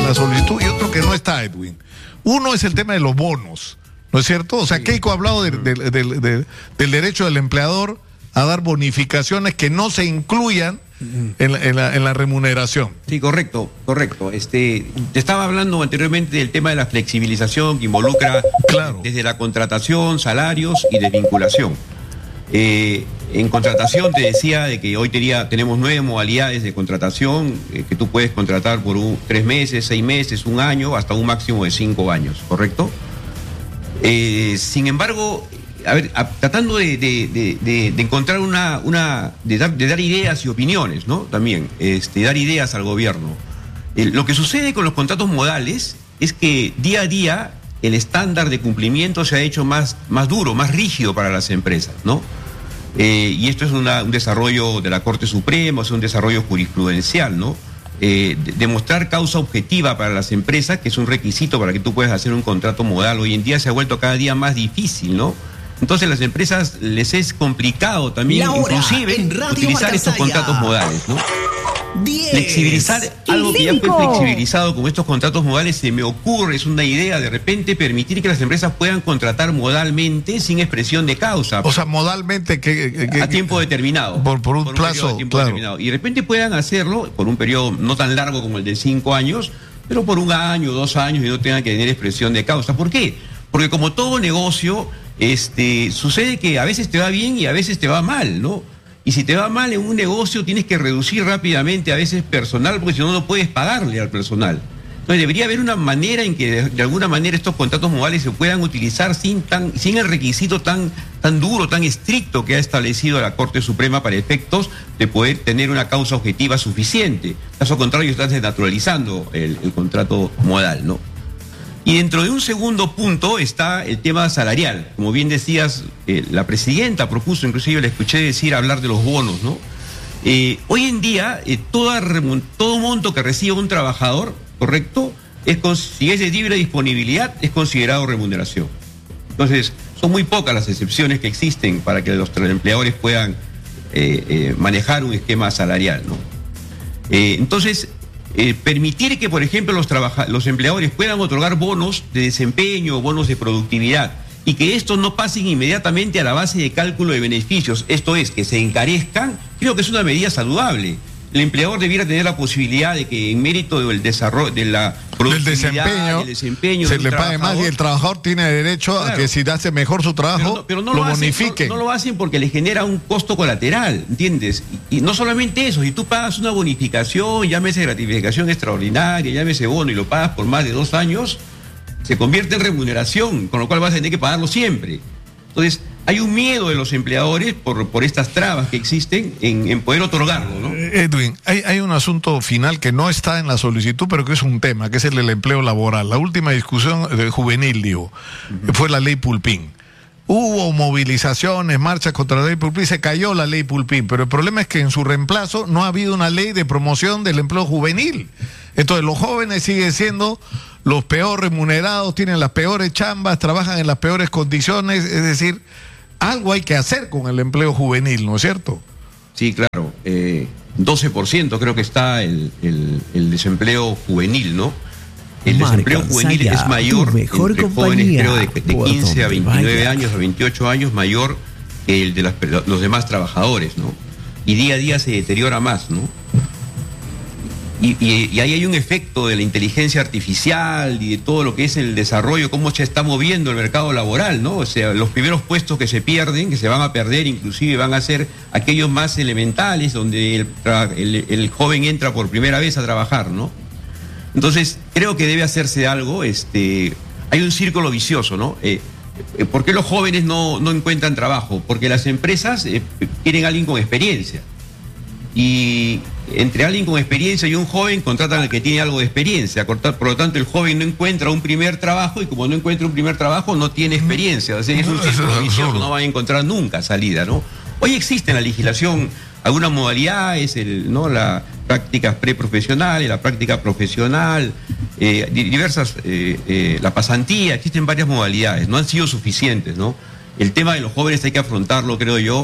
la solicitud y otro que no está, Edwin. Uno es el tema de los bonos, ¿no es cierto? O sea, Keiko ha hablado del derecho del empleador a dar bonificaciones que no se incluyan en la remuneración. Sí, correcto. Te estaba hablando anteriormente del tema de la flexibilización que involucra desde la contratación, salarios y desvinculación. En contratación te decía de que hoy tenemos 9 modalidades de contratación, que tú puedes contratar por 3 meses, 6 meses, 1 año, hasta un máximo de 5 años, ¿correcto? Sin embargo, tratando de encontrar de dar ideas y opiniones, ¿no? También, dar ideas al gobierno. Lo que sucede con los contratos modales es que día a día el estándar de cumplimiento se ha hecho más duro, más rígido para las empresas, ¿no? Y esto es un desarrollo de la Corte Suprema, es un desarrollo jurisprudencial, ¿no? Demostrar causa objetiva para las empresas, que es un requisito para que tú puedas hacer un contrato modal, hoy en día se ha vuelto cada día más difícil, ¿no? Entonces a las empresas les es complicado también, inclusive, utilizar estos contratos modales, ¿no? Flexibilizar algo que ya fue flexibilizado como estos contratos modales, se me ocurre, es una idea, de repente permitir que las empresas puedan contratar modalmente sin expresión de causa. O sea, modalmente a tiempo determinado. Por un plazo, claro. Determinado. Y de repente puedan hacerlo por un periodo no tan largo como el de 5 años, pero por 1 año, 2 años y no tengan que tener expresión de causa. ¿Por qué? Porque como todo negocio, sucede que a veces te va bien y a veces te va mal, ¿no? Y si te va mal en un negocio, tienes que reducir rápidamente a veces personal, porque si no, no puedes pagarle al personal. Entonces debería haber una manera en que de alguna manera estos contratos modales se puedan utilizar sin el requisito tan duro, tan estricto que ha establecido la Corte Suprema para efectos de poder tener una causa objetiva suficiente. Caso contrario, estás desnaturalizando el contrato modal, ¿no? Y dentro de un segundo punto está el tema salarial. Como bien decías, la presidenta propuso, inclusive la escuché hablar de los bonos, ¿no? Hoy en día, todo monto que reciba un trabajador, ¿correcto?, si es de libre disponibilidad, es considerado remuneración. Entonces, son muy pocas las excepciones que existen para que los empleadores puedan manejar un esquema salarial, ¿no? Entonces, permitir que, por ejemplo, los empleadores puedan otorgar bonos de desempeño, bonos de productividad, y que estos no pasen inmediatamente a la base de cálculo de beneficios, esto es, que se encarezcan, creo que es una medida saludable. El empleador debiera tener la posibilidad de que en mérito del desarrollo, de la productividad, del desempeño se le pague más, y el trabajador tiene derecho a que si hace mejor su trabajo, pero no lo bonifique. No lo hacen porque le genera un costo colateral, ¿entiendes? Y no solamente eso, si tú pagas una bonificación, llámese gratificación extraordinaria, llámese bono, y lo pagas por más de 2 años, se convierte en remuneración, con lo cual vas a tener que pagarlo siempre. Entonces, hay un miedo de los empleadores por estas trabas que existen en poder otorgarlo, ¿no? Edwin, hay un asunto final que no está en la solicitud, pero que es un tema, que es el del empleo laboral. La última discusión juvenil, fue la ley Pulpín. Hubo movilizaciones, marchas contra la ley Pulpín, se cayó la ley Pulpín, pero el problema es que en su reemplazo no ha habido una ley de promoción del empleo juvenil. Entonces los jóvenes siguen siendo los peor remunerados, tienen las peores chambas, trabajan en las peores condiciones, es decir, algo hay que hacer con el empleo juvenil, ¿no es cierto? Sí, claro. 12% creo que está el desempleo juvenil, ¿no? El desempleo juvenil es mayor entre jóvenes, creo, de 15 a 29 años, a 28 años, mayor que el de los demás trabajadores, ¿no? Y día a día se deteriora más, ¿no? Y ahí hay un efecto de la inteligencia artificial y de todo lo que es el desarrollo, cómo se está moviendo el mercado laboral, ¿no? O sea, los primeros puestos que se pierden, que se van a perder, inclusive van a ser aquellos más elementales, donde el joven entra por primera vez a trabajar, ¿no? Entonces, creo que debe hacerse algo. Hay un círculo vicioso, ¿no? ¿Por qué los jóvenes no encuentran trabajo? Porque las empresas quieren a alguien con experiencia. Y entre alguien con experiencia y un joven contratan al que tiene algo de experiencia. Por lo tanto, el joven no encuentra un primer trabajo, y como no encuentra un primer trabajo, no tiene experiencia. O sea, es un círculo vicioso, no van a encontrar nunca salida, ¿no? Hoy existe en la legislación algunas modalidades, la prácticas preprofesionales, la práctica profesional, diversas, la pasantía, existen varias modalidades, no han sido suficientes, ¿no? El tema de los jóvenes hay que afrontarlo, creo yo,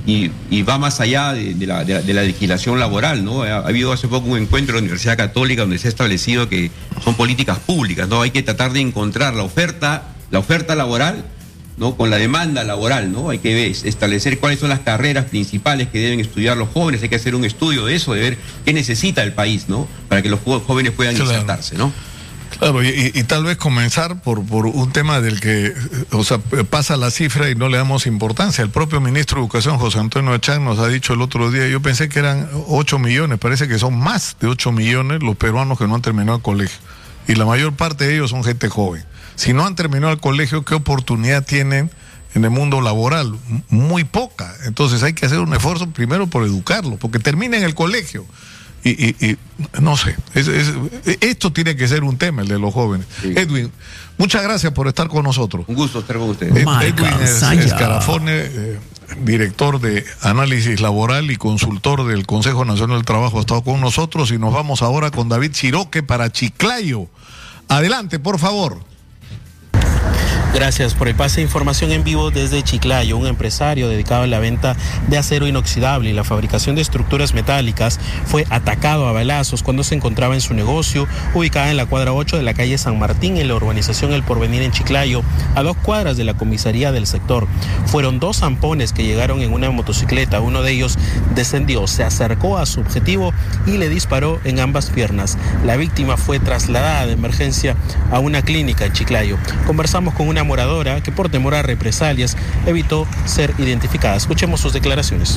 y va más allá de la legislación laboral, ¿no? Ha habido hace poco un encuentro en la Universidad Católica donde se ha establecido que son políticas públicas, ¿no? Hay que tratar de encontrar la oferta laboral, ¿no? Con la demanda laboral, ¿no? Hay que establecer cuáles son las carreras principales que deben estudiar los jóvenes, hay que hacer un estudio de eso, de ver qué necesita el país, ¿no? Para que los jóvenes puedan insertarse, ¿no? Claro, y tal vez comenzar por un tema del que, o sea, pasa la cifra y no le damos importancia. El propio ministro de Educación, José Antonio Achán, nos ha dicho el otro día, yo pensé que eran 8 millones, parece que son más de 8 millones los peruanos que no han terminado el colegio. Y la mayor parte de ellos son gente joven. Si no han terminado el colegio, ¿qué oportunidad tienen en el mundo laboral? Muy poca. Entonces hay que hacer un esfuerzo primero por educarlos, porque terminen el colegio. Y no sé, esto tiene que ser un tema, el de los jóvenes. Sí. Edwin, muchas gracias por estar con nosotros. Un gusto estar con ustedes. Edwin Escarafone, director de análisis laboral y consultor del Consejo Nacional del Trabajo, ha estado con nosotros, y nos vamos ahora con David Chiroque para Chiclayo. Adelante, por favor. Gracias por el pase de información en vivo desde Chiclayo. Un empresario dedicado a la venta de acero inoxidable y la fabricación de estructuras metálicas fue atacado a balazos cuando se encontraba en su negocio, ubicada en la cuadra 8 de la calle San Martín, en la urbanización El Porvenir en Chiclayo, a 2 cuadras de la comisaría del sector. Fueron 2 zampones que llegaron en una motocicleta. Uno de ellos descendió, se acercó a su objetivo y le disparó en ambas piernas. La víctima fue trasladada de emergencia a una clínica en Chiclayo. Conversamos con una moradora que por temor a represalias evitó ser identificada. Escuchemos sus declaraciones.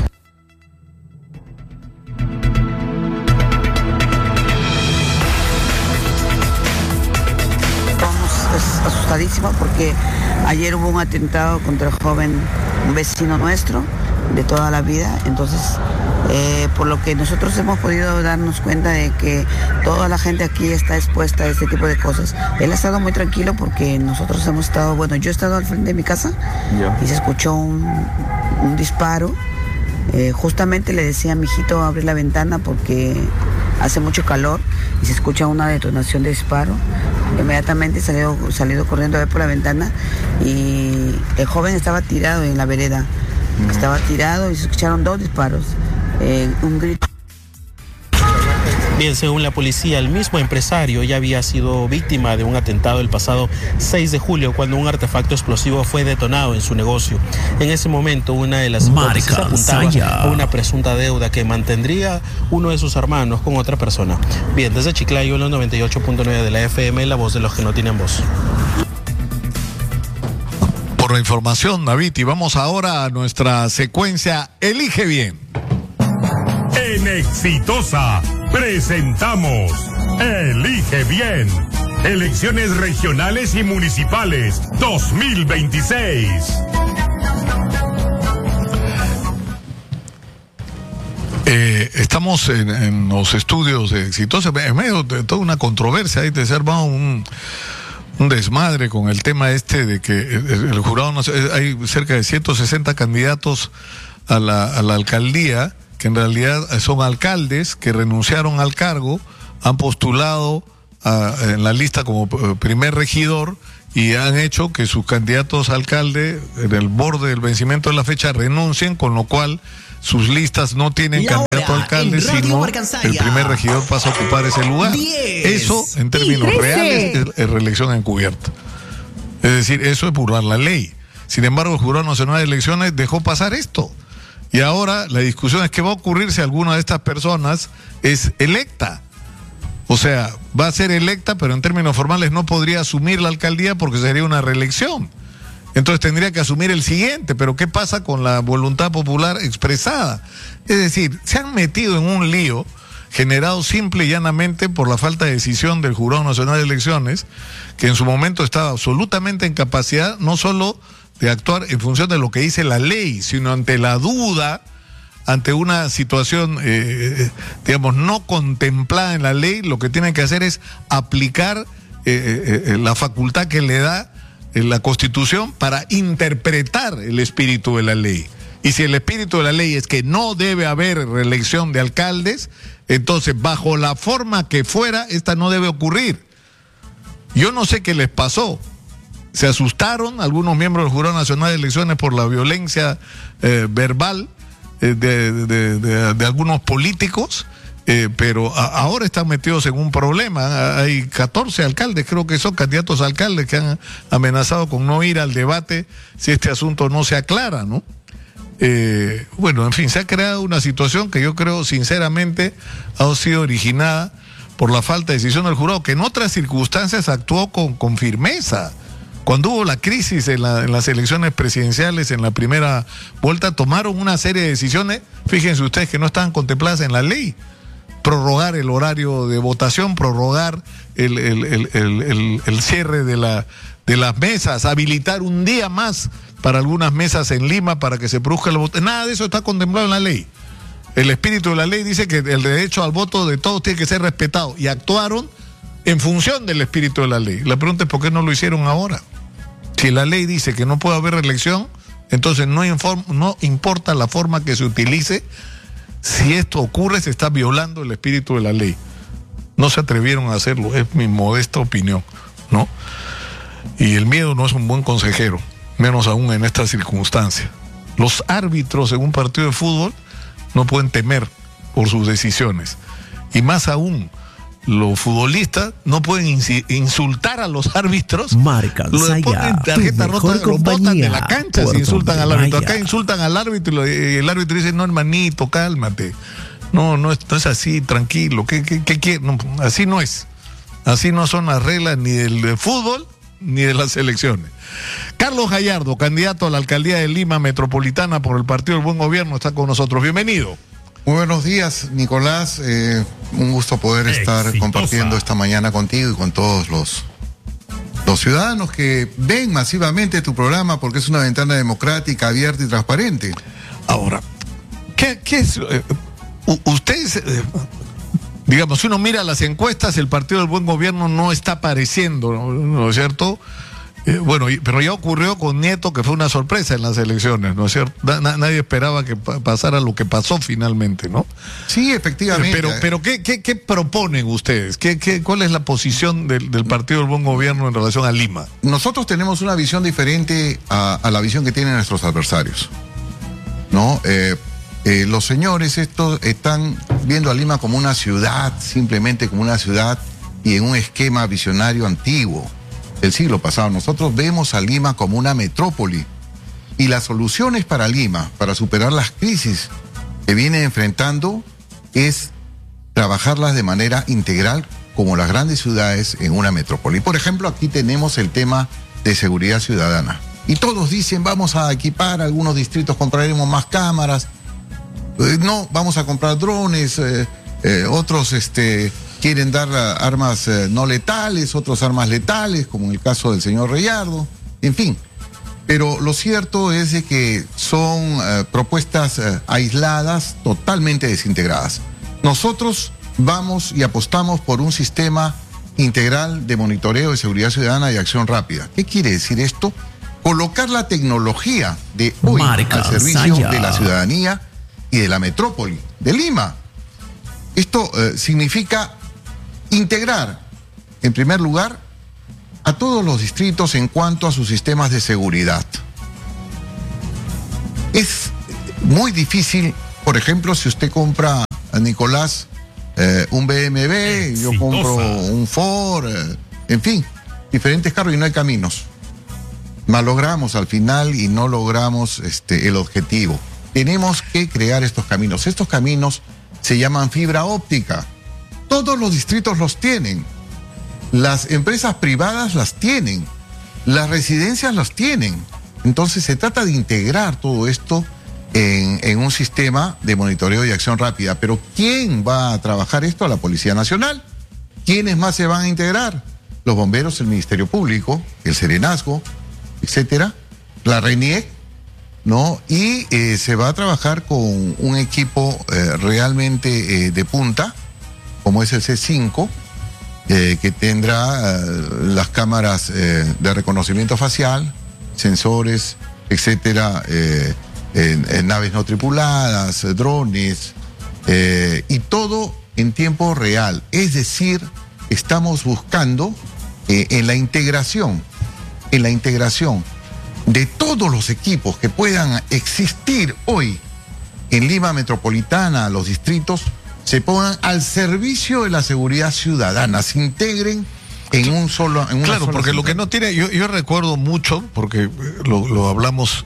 Estamos asustadísimos porque ayer hubo un atentado contra el joven, un vecino nuestro de toda la vida. Entonces, por lo que nosotros hemos podido darnos cuenta de que toda la gente aquí está expuesta a este tipo de cosas. Él ha estado muy tranquilo porque nosotros hemos estado, bueno, yo he estado al frente de mi casa y se escuchó un disparo. Justamente le decía a mi hijito abre la ventana porque hace mucho calor y se escucha una detonación de disparo. Inmediatamente salido corriendo a ver por la ventana y el joven estaba tirado en la vereda. Estaba tirado y se escucharon 2 disparos. Un grito. Bien, según la policía, el mismo empresario ya había sido víctima de un atentado el pasado 6 de julio cuando un artefacto explosivo fue detonado en su negocio. En ese momento, una de las hipótesis apuntaba a una presunta deuda que mantendría uno de sus hermanos con otra persona. Bien, desde Chiclayo, en los 98.9 de la FM, la voz de los que no tienen voz. Por la información, David, y vamos ahora a nuestra secuencia Elige Bien. En Exitosa presentamos Elige Bien. Elecciones regionales y municipales 2026. Estamos en los estudios de Exitosa, en medio de toda una controversia. Ahí te se ha armado un desmadre con el tema de que el jurado, hay cerca de 160 candidatos a la alcaldía, que en realidad son alcaldes que renunciaron al cargo, han postulado en la lista como primer regidor y han hecho que sus candidatos a alcalde en el borde del vencimiento de la fecha renuncien, con lo cual sus listas no tienen candidato a alcalde, sino el primer regidor pasa a ocupar ese lugar. Eso, en términos reales, es reelección encubierta. Es decir, eso es burlar la ley. Sin embargo, el Jurado Nacional de Elecciones dejó pasar esto. Y ahora la discusión es qué va a ocurrir si alguna de estas personas es electa. O sea, va a ser electa, pero en términos formales no podría asumir la alcaldía porque sería una reelección. Entonces tendría que asumir el siguiente, pero ¿qué pasa con la voluntad popular expresada? Es decir, se han metido en un lío generado simple y llanamente por la falta de decisión del Jurado Nacional de Elecciones, que en su momento estaba absolutamente en capacidad no solo de actuar en función de lo que dice la ley, sino ante la duda, ante una situación, digamos, no contemplada en la ley. Lo que tienen que hacer es aplicar la facultad que le da la Constitución para interpretar el espíritu de la ley. Y si el espíritu de la ley es que no debe haber reelección de alcaldes, entonces bajo la forma que fuera, esta no debe ocurrir. Yo no sé qué les pasó. Se asustaron algunos miembros del Jurado Nacional de Elecciones por la violencia verbal de algunos políticos, pero ahora están metidos en un problema. Hay 14 alcaldes, creo que son candidatos a alcaldes, que han amenazado con no ir al debate si este asunto no se aclara, ¿no? Bueno, en fin, se ha creado una situación que yo creo sinceramente ha sido originada por la falta de decisión del jurado, que en otras circunstancias actuó con firmeza. Cuando hubo la crisis en las elecciones presidenciales en la primera vuelta, tomaron una serie de decisiones, fíjense ustedes, que no estaban contempladas en la ley. Prorrogar el horario de votación, prorrogar el cierre de las mesas, habilitar un día más para algunas mesas en Lima para que se produzca el voto. Nada de eso está contemplado en la ley. El espíritu de la ley dice que el derecho al voto de todos tiene que ser respetado, y actuaron en función del espíritu de la ley. La pregunta es por qué no lo hicieron ahora. Si la ley dice que no puede haber reelección, entonces no importa la forma que se utilice. Si esto ocurre, se está violando el espíritu de la ley. No se atrevieron a hacerlo, es mi modesta opinión, ¿no? Y el miedo no es un buen consejero, menos aún en estas circunstancias. Los árbitros en un partido de fútbol no pueden temer por sus decisiones. Y más aún, los futbolistas no pueden insultar a los árbitros. Marca ponen tarjeta rota, los botan de la cancha si insultan al árbitro. Acá insultan al árbitro y el árbitro dice: no, hermanito, cálmate. No es así, tranquilo. ¿Qué? No, así no es. Así no son las reglas ni del fútbol ni de las elecciones. Carlos Gallardo, candidato a la alcaldía de Lima Metropolitana por el Partido del Buen Gobierno, está con nosotros. Bienvenido. Muy buenos días, Nicolás. Un gusto poder estar compartiendo esta mañana contigo y con todos los ciudadanos que ven masivamente tu programa, porque es una ventana democrática, abierta y transparente. Ahora, ¿qué es? Ustedes, digamos, si uno mira las encuestas, el Partido del Buen Gobierno no está apareciendo, ¿no es cierto? Bueno, pero ya ocurrió con Nieto, que fue una sorpresa en las elecciones, ¿no es cierto? Nadie esperaba que pasara lo que pasó finalmente, ¿no? Sí, efectivamente. Pero ¿qué proponen ustedes? ¿Cuál es la posición del Partido del Buen Gobierno en relación a Lima? Nosotros tenemos una visión diferente a la visión que tienen nuestros adversarios, ¿no? Los señores estos están viendo a Lima como una ciudad, simplemente como una ciudad, y en un esquema visionario antiguo del siglo pasado. Nosotros vemos a Lima como una metrópoli, y las soluciones para Lima, para superar las crisis que viene enfrentando, es trabajarlas de manera integral como las grandes ciudades en una metrópoli. Por ejemplo, aquí tenemos el tema de seguridad ciudadana, y todos dicen: vamos a equipar algunos distritos, compraremos más cámaras, no, vamos a comprar drones, otros quieren dar armas no letales, otros armas letales, como en el caso del señor Gallardo, en fin. Pero lo cierto es de que son propuestas aisladas, totalmente desintegradas. Nosotros vamos y apostamos por un sistema integral de monitoreo de seguridad ciudadana y acción rápida. ¿Qué quiere decir esto? Colocar la tecnología de hoy al servicio de la ciudadanía y de la metrópoli de Lima. Esto significa integrar, en primer lugar, a todos los distritos en cuanto a sus sistemas de seguridad. Es muy difícil, por ejemplo, si usted compra, a Nicolás, un BMW, yo compro un Ford, en fin, diferentes carros, y no hay caminos. Malogramos al final y no logramos el objetivo. Tenemos que crear estos caminos. Estos caminos se llaman fibra óptica. Todos los distritos los tienen. Las empresas privadas las tienen. Las residencias las tienen. Entonces se trata de integrar todo esto en un sistema de monitoreo y acción rápida. Pero ¿quién va a trabajar esto? La Policía Nacional. ¿Quiénes más se van a integrar? Los bomberos, el Ministerio Público, el Serenazgo, etcétera, la RENIEC, ¿no? Y se va a trabajar con un equipo realmente de punta, como es el C5, que tendrá las cámaras de reconocimiento facial, sensores, etcétera, en naves no tripuladas, drones, y todo en tiempo real. Es decir, estamos buscando en la integración de todos los equipos que puedan existir hoy en Lima Metropolitana, los distritos, se pongan al servicio de la seguridad ciudadana, se integren en un solo... En una claro, sola porque ciudad. lo que no tiene, yo recuerdo mucho, porque lo hablamos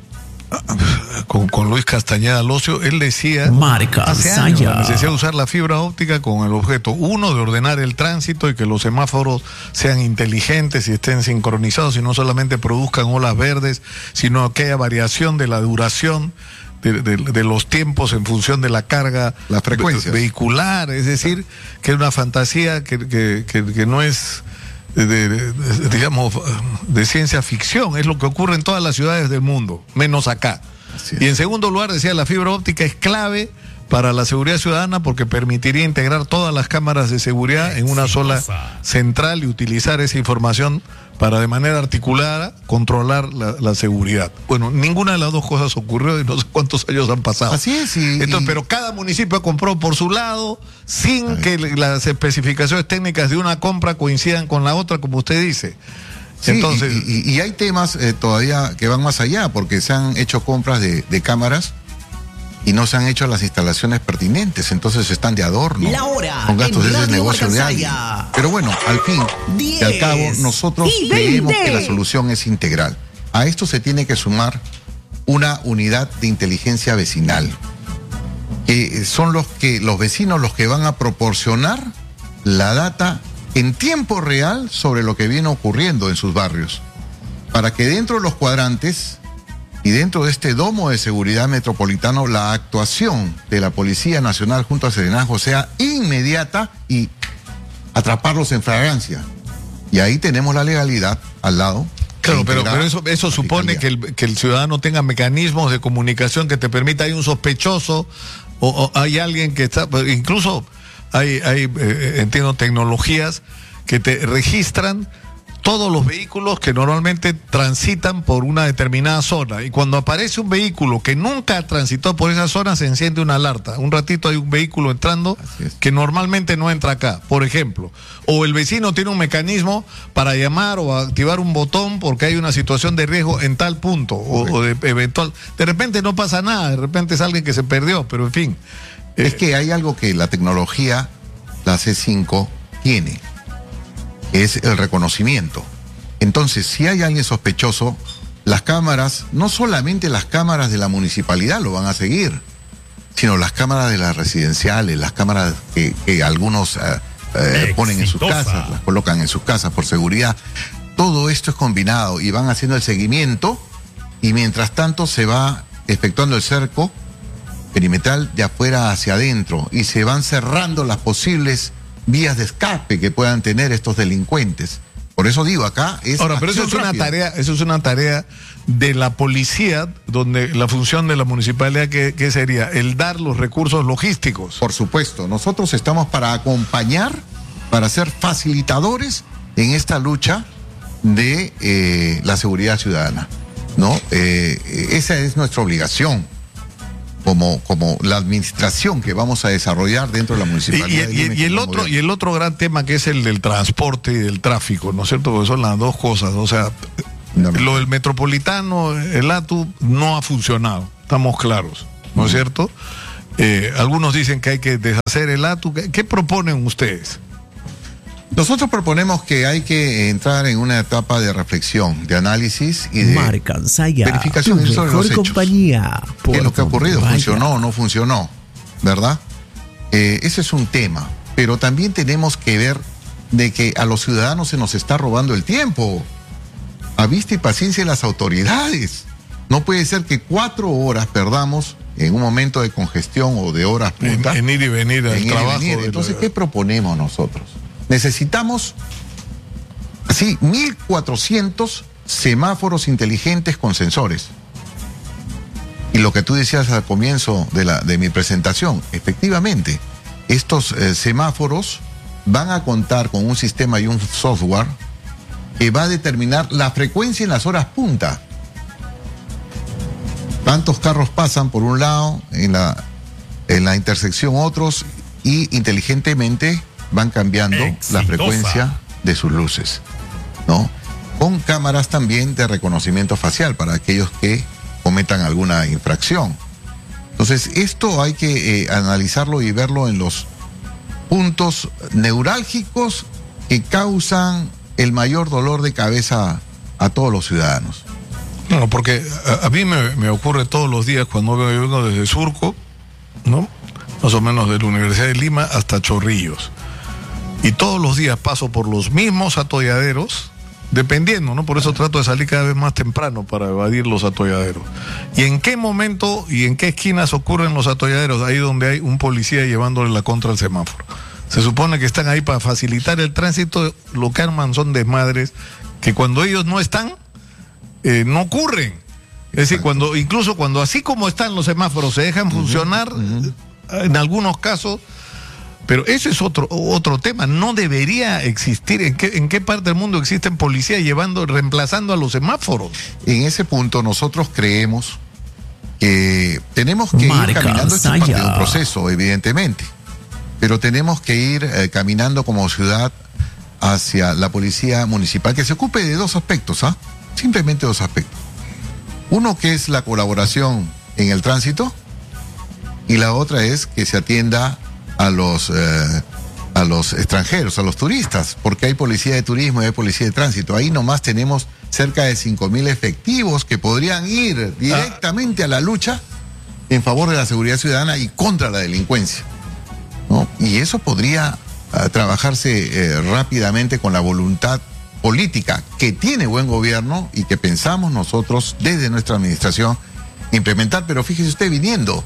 con Luis Castañeda Locio, él decía hace años la necesidad de usar la fibra óptica con el objeto, uno, de ordenar el tránsito y que los semáforos sean inteligentes y estén sincronizados y no solamente produzcan olas verdes, sino que haya variación de la duración de los tiempos en función de la carga, las frecuencias vehicular, es decir, que es una fantasía que no es digamos, de ciencia ficción, es lo que ocurre en todas las ciudades del mundo, menos acá. Y en segundo lugar, decía, la fibra óptica es clave para la seguridad ciudadana porque permitiría integrar todas las cámaras de seguridad en una sola central y utilizar esa información para de manera articulada controlar la seguridad. Bueno, ninguna de las dos cosas ocurrió y no sé cuántos años han pasado. Así es. Entonces, pero cada municipio compró por su lado sin que las especificaciones técnicas de una compra coincidan con la otra, como usted dice. Sí, entonces, y hay temas todavía que van más allá, porque se han hecho compras de cámaras y no se han hecho las instalaciones pertinentes, entonces están de adorno, con gastos, ese es negocio de alguien. Pero bueno, al fin y al cabo, nosotros creemos que la solución es integral. A esto se tiene que sumar una unidad de inteligencia vecinal, que son los vecinos los que van a proporcionar la data en tiempo real sobre lo que viene ocurriendo en sus barrios, para que dentro de los cuadrantes y dentro de este domo de seguridad metropolitano, la actuación de la Policía Nacional junto a Serenazgo sea inmediata y atraparlos en flagrancia. Y ahí tenemos la legalidad al lado. Claro, pero eso supone que el ciudadano tenga mecanismos de comunicación que te permita, hay un sospechoso o hay alguien que está, incluso hay entiendo, tecnologías que te registran todos los vehículos que normalmente transitan por una determinada zona, y cuando aparece un vehículo que nunca transitó por esa zona se enciende una alerta. Un ratito hay un vehículo entrando que normalmente no entra acá, por ejemplo, o el vecino tiene un mecanismo para llamar o activar un botón porque hay una situación de riesgo en tal punto o de eventual, de repente no pasa nada, de repente es alguien que se perdió, pero en fin. Es que hay algo que la tecnología, la C5, tiene, es el reconocimiento. Entonces, si hay alguien sospechoso, las cámaras, no solamente las cámaras de la municipalidad lo van a seguir, sino las cámaras de las residenciales, las cámaras que algunos ponen en sus casas, las colocan en sus casas por seguridad. Todo esto es combinado y van haciendo el seguimiento, y mientras tanto se va efectuando el cerco perimetral de afuera hacia adentro y se van cerrando las posibles vías de escape que puedan tener estos delincuentes. Por eso digo, acá es... Ahora, pero eso es una tarea de la policía, donde la función de la municipalidad, ¿qué sería? El dar los recursos logísticos. Por supuesto, nosotros estamos para acompañar, para ser facilitadores en esta lucha de la seguridad ciudadana, ¿no? Esa es nuestra obligación como la administración que vamos a desarrollar dentro de la municipalidad. Y el otro gran tema, que es el del transporte y del tráfico, ¿no es cierto? Porque son las dos cosas, o sea, lo del metropolitano, el ATU, no ha funcionado, estamos claros, ¿no es cierto? Algunos dicen que hay que deshacer el ATU. ¿Qué proponen ustedes? Nosotros proponemos que hay que entrar en una etapa de reflexión, de análisis y de verificación sobre los hechos. Compañía, ¿Qué es lo que ha ocurrido? ¿Funcionó o no funcionó? ¿Verdad? Ese es un tema. Pero también tenemos que ver de que a los ciudadanos se nos está robando el tiempo. A vista y paciencia de las autoridades. No puede ser que 4 horas perdamos en un momento de congestión o de horas punta. En ir y venir al trabajo. Entonces, ¿qué proponemos nosotros? Necesitamos, así, 1.400 semáforos inteligentes con sensores. Y lo que tú decías al comienzo de mi presentación, efectivamente, estos semáforos van a contar con un sistema y un software que va a determinar la frecuencia en las horas punta. ¿Cuántos carros pasan por un lado, en la intersección otros, y inteligentemente van cambiando la frecuencia de sus luces, ¿no? Con cámaras también de reconocimiento facial para aquellos que cometan alguna infracción. Entonces, esto hay que analizarlo y verlo en los puntos neurálgicos que causan el mayor dolor de cabeza a todos los ciudadanos. No, porque a mí me ocurre todos los días cuando vengo desde Surco, ¿no? Más o menos de la Universidad de Lima hasta Chorrillos. Y todos los días paso por los mismos atolladeros, dependiendo, ¿no? Por eso trato de salir cada vez más temprano para evadir los atolladeros. ¿Y en qué momento y en qué esquinas ocurren los atolladeros? Ahí donde hay un policía llevándole la contra al semáforo. Se supone que están ahí para facilitar el tránsito, lo que arman son desmadres que cuando ellos no están, no ocurren. Es decir, incluso cuando así como están los semáforos se dejan funcionar, en algunos casos, pero eso es otro tema. No debería existir. ¿En qué parte del mundo existen policías reemplazando a los semáforos? En ese punto nosotros creemos que tenemos que ir caminando, esto es parte de un proceso, evidentemente, pero tenemos que ir caminando como ciudad hacia la policía municipal que se ocupe de dos aspectos, simplemente dos aspectos. Uno que es la colaboración en el tránsito y la otra es que se atienda a los extranjeros, a los turistas, porque hay policía de turismo y hay policía de tránsito. Ahí nomás tenemos cerca de 5.000 efectivos que podrían ir directamente a la lucha en favor de la seguridad ciudadana y contra la delincuencia, ¿no? Y eso podría trabajarse rápidamente con la voluntad política que tiene buen gobierno y que pensamos nosotros desde nuestra administración implementar. Pero fíjese usted, viniendo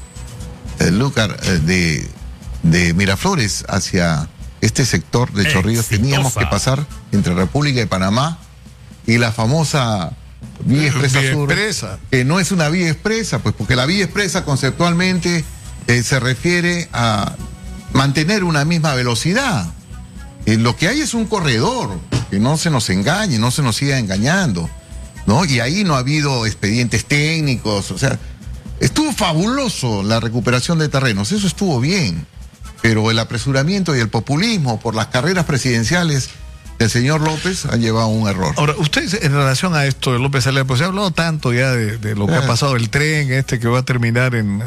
Lúcar de Miraflores hacia este sector de Chorrillos, teníamos que pasar entre República y Panamá y la famosa vía expresa sur, que no es una vía expresa, pues porque la vía expresa conceptualmente se refiere a mantener una misma velocidad. Lo que hay es un corredor, que no se nos engañe, no se nos siga engañando, ¿no? Y ahí no ha habido expedientes técnicos, o sea, estuvo fabuloso la recuperación de terrenos, eso estuvo bien, pero el apresuramiento y el populismo por las carreras presidenciales del señor López han llevado a un error. Ahora, ustedes en relación a esto de López Aliaga, pues se ha hablado tanto ya de lo que ha pasado, el tren que va a terminar en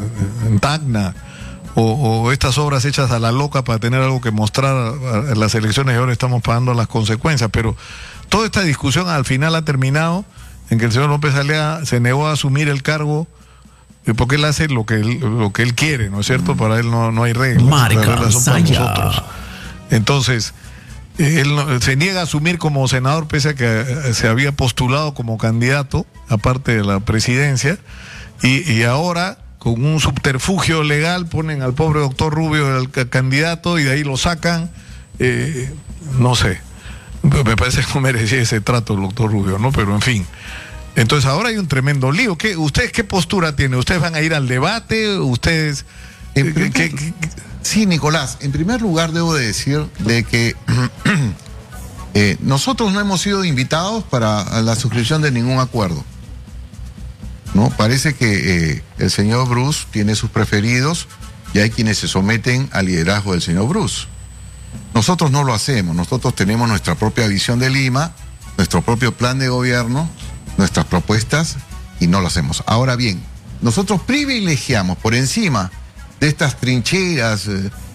Tacna, o estas obras hechas a la loca para tener algo que mostrar en las elecciones y ahora estamos pagando las consecuencias, pero toda esta discusión al final ha terminado en que el señor López Aliaga se negó a asumir el cargo porque él hace lo que él quiere, ¿no es cierto? Para él no hay reglas, las reglas son para nosotros. Entonces, él se niega a asumir como senador pese a que se había postulado como candidato, aparte de la presidencia, y ahora con un subterfugio legal ponen al pobre doctor Rubio el candidato y de ahí lo sacan. No sé, me parece que no merecía ese trato el doctor Rubio, ¿no? Pero en fin, entonces ahora hay un tremendo lío. ¿Ustedes qué postura tienen? ¿Ustedes van a ir al debate? ¿Ustedes Sí, Nicolás, en primer lugar debo de decir de que nosotros no hemos sido invitados para la suscripción de ningún acuerdo, ¿no? Parece que el señor Bruce tiene sus preferidos y hay quienes se someten al liderazgo del señor Bruce. Nosotros no lo hacemos, nosotros tenemos nuestra propia visión de Lima, nuestro propio plan de gobierno, nuestras propuestas y no lo hacemos. Ahora bien, nosotros privilegiamos por encima de estas trincheras